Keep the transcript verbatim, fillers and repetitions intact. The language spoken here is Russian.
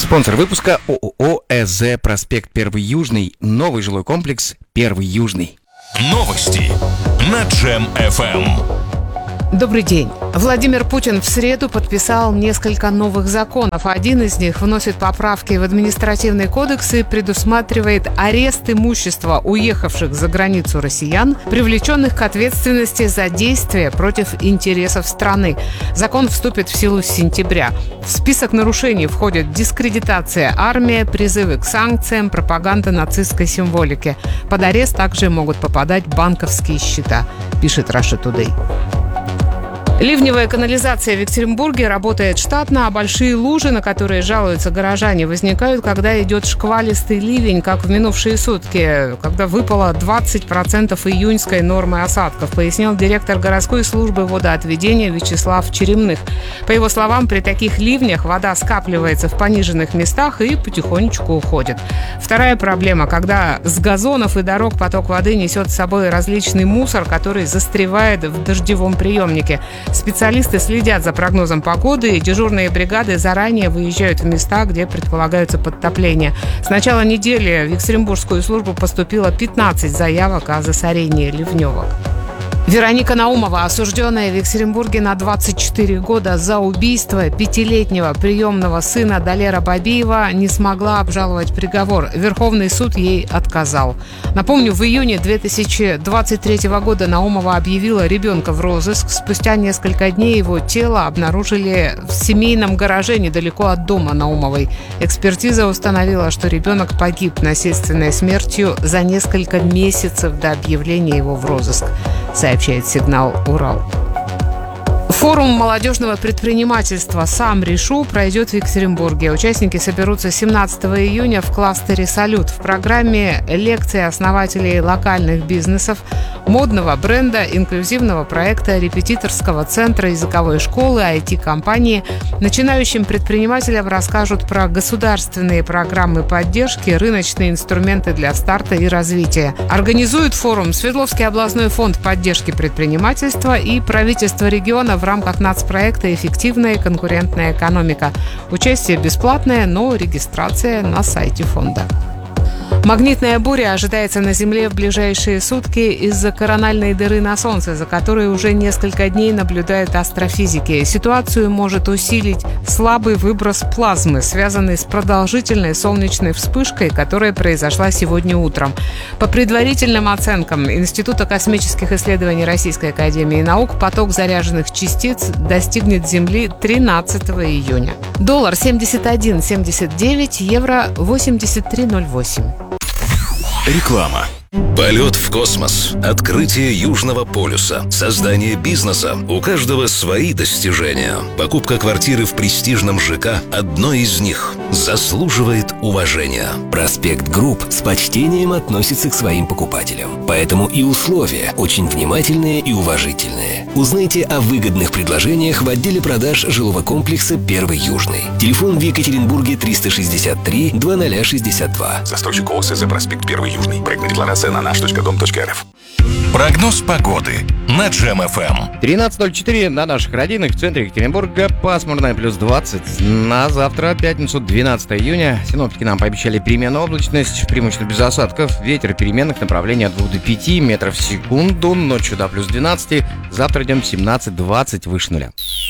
Спонсор выпуска ООО ЭЗ «Проспект Первый Южный». Новый жилой комплекс «Первый Южный». Новости на Джем эф эм. Добрый день. Владимир Путин в среду подписал несколько новых законов. Один из них вносит поправки в административный кодекс и предусматривает арест имущества уехавших за границу россиян, привлеченных к ответственности за действия против интересов страны. Закон вступит в силу с сентября. В список нарушений входят дискредитация армии, призывы к санкциям, пропаганда нацистской символики. Под арест также могут попадать банковские счета, пишет Russia Today. Ливневая канализация в Екатеринбурге работает штатно, а большие лужи, на которые жалуются горожане, возникают, когда идет шквалистый ливень, как в минувшие сутки, когда выпало двадцать процентов июньской нормы осадков, пояснил директор городской службы водоотведения Вячеслав Черемных. По его словам, при таких ливнях вода скапливается в пониженных местах и потихонечку уходит. Вторая проблема, когда с газонов и дорог поток воды несет с собой различный мусор, который застревает в дождевом приемнике. Специалисты следят за прогнозом погоды, и дежурные бригады заранее выезжают в места, где предполагаются подтопления. С начала недели в Екатеринбургскую службу поступило пятнадцать заявок о засорении ливневок. Вероника Наумова, осужденная в Екатеринбурге на двадцать четыре года за убийство пятилетнего приемного сына Далера Бабиева, не смогла обжаловать приговор. Верховный суд ей отказал. Напомню, в июне две тысячи двадцать третьего года Наумова объявила ребенка в розыск. Спустя несколько дней его тело обнаружили в семейном гараже недалеко от дома Наумовой. Экспертиза установила, что ребенок погиб насильственной смертью за несколько месяцев до объявления его в розыск, сообщает «Сигнал Урал». Форум молодежного предпринимательства «Сам решу» пройдет в Екатеринбурге. Участники соберутся семнадцатого июня в кластере «Салют». В программе лекции основателей локальных бизнесов, модного бренда, инклюзивного проекта, репетиторского центра, языковой школы, ай ти-компании. Начинающим предпринимателям расскажут про государственные программы поддержки, рыночные инструменты для старта и развития. Организует форум Свердловский областной фонд поддержки предпринимательства и правительство региона в рамках нацпроекта «Эффективная конкурентная экономика». Участие бесплатное, но регистрация на сайте фонда. Магнитная буря ожидается на Земле в ближайшие сутки из-за корональной дыры на Солнце, за которой уже несколько дней наблюдают астрофизики. Ситуацию может усилить слабый выброс плазмы, связанный с продолжительной солнечной вспышкой, которая произошла сегодня утром. По предварительным оценкам Института космических исследований Российской академии наук, поток заряженных частиц достигнет Земли тринадцатого июня. Доллар семьдесят один семьдесят девять, евро восемьдесят три ноль восемь. Реклама. Полет в космос, открытие Южного полюса, создание бизнеса. У каждого свои достижения. Покупка квартиры в престижном ЖК – одно из них. Заслуживает уважения. Проспект Групп с почтением относится к своим покупателям. Поэтому и условия очень внимательные и уважительные. Узнайте о выгодных предложениях в отделе продаж жилого комплекса «Первый Южный». Телефон в Екатеринбурге триста шестьдесят три двадцать шестьдесят два. Застройщик ООО ЭЗ «Проспект Первый Южный». Проектная декларация на наш точка дом точка эр эф. Прогноз погоды на Джем эф эм. тринадцать ноль четыре на наших родинах в центре Екатеринбурга. Пасмурно, плюс двадцать. На завтра, пятницу, двенадцатого июня. Синоптики нам пообещали переменную облачность, преимущественно без осадков. Ветер переменных направлений от двух до пяти метров в секунду. Ночью до плюс двенадцать. Завтра днем семнадцать двадцать выше нуля.